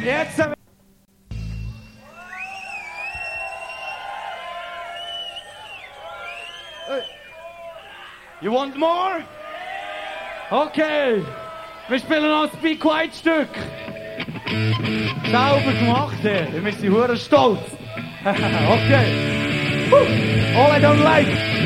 Jetzt. You want more? Okay. Wir spielen noch ein Be Quiet Stück. Sauber gemacht, ey. Wir sind hure stolz. Okay. All I don't like.